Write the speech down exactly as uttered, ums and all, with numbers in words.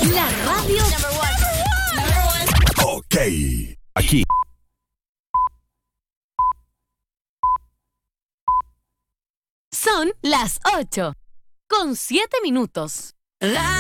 La radio. Ok. Aquí. Son las ocho, con siete minutos.